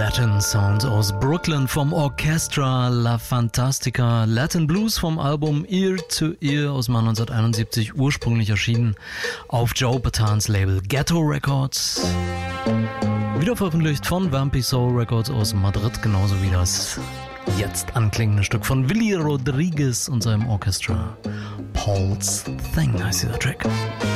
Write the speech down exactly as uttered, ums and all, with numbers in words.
Latin Sounds aus Brooklyn vom Orchestra La Fantastica. Latin Blues vom Album Ear to Ear aus dem Jahr neunzehnhunderteinundsiebzig, ursprünglich erschienen auf Joe Batans Label Ghetto Records. Wieder veröffentlicht von Vampy Soul Records aus Madrid, genauso wie das jetzt anklingende Stück von Willy Rodriguez und seinem Orchestra. Paul's Thing heißt dieser Track.